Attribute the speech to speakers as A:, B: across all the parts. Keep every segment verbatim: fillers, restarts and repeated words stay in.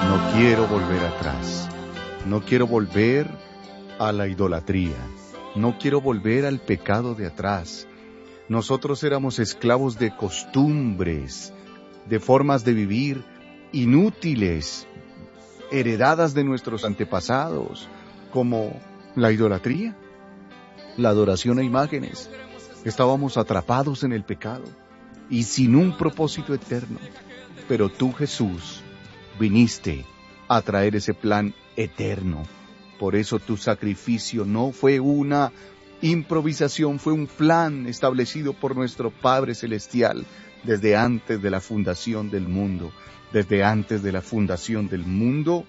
A: No quiero volver atrás. No quiero volver a la idolatría. No quiero volver al pecado de atrás. Nosotros éramos esclavos de costumbres, de formas de vivir inútiles, heredadas de nuestros antepasados, como la idolatría, la adoración a imágenes. Estábamos atrapados en el pecado y sin un propósito eterno. Pero tú, Jesús, viniste a traer ese plan eterno. Por eso tu sacrificio no fue una improvisación, fue un plan establecido por nuestro Padre Celestial desde antes de la fundación del mundo. Desde antes de la fundación del mundo,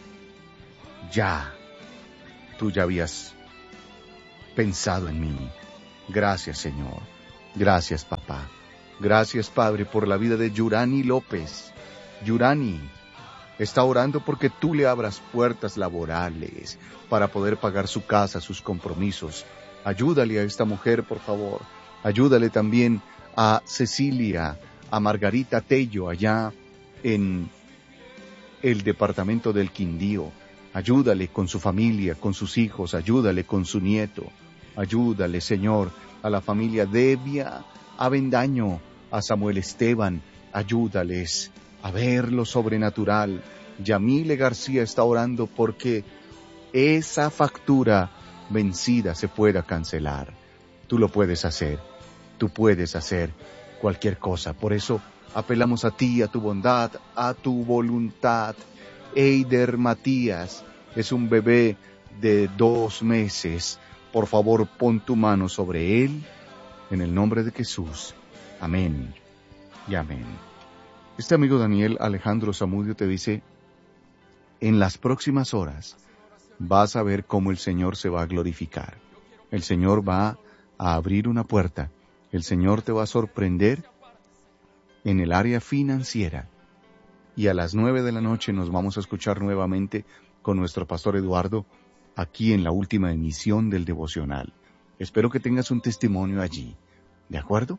A: ya, tú ya habías pensado en mí. Gracias, Señor. Gracias, papá. Gracias, Padre, por la vida de Yurani López. Yurani está orando porque tú le abras puertas laborales para poder pagar su casa, sus compromisos. Ayúdale a esta mujer, por favor. Ayúdale también a Cecilia, a Margarita Tello, allá en el departamento del Quindío. Ayúdale con su familia, con sus hijos. Ayúdale con su nieto. Ayúdale, Señor, a la familia Devia Avendaño, a Samuel Esteban. Ayúdales a ver lo sobrenatural. Yamile García está orando porque esa factura vencida se pueda cancelar. Tú lo puedes hacer. Tú puedes hacer cualquier cosa. Por eso apelamos a ti, a tu bondad, a tu voluntad. Eider Matías es un bebé de dos meses. Por favor, pon tu mano sobre él, en el nombre de Jesús. Amén y amén. Este amigo Daniel Alejandro Zamudio te dice, en las próximas horas vas a ver cómo el Señor se va a glorificar. El Señor va a abrir una puerta. El Señor te va a sorprender en el área financiera. Y a las nueve de la noche nos vamos a escuchar nuevamente con nuestro pastor Eduardo, aquí en la última emisión del devocional. Espero que tengas un testimonio allí. ¿De acuerdo?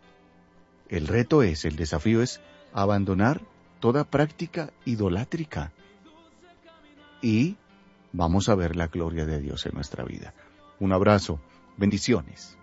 A: El reto es, el desafío es abandonar toda práctica idolátrica. Y vamos a ver la gloria de Dios en nuestra vida. Un abrazo. Bendiciones.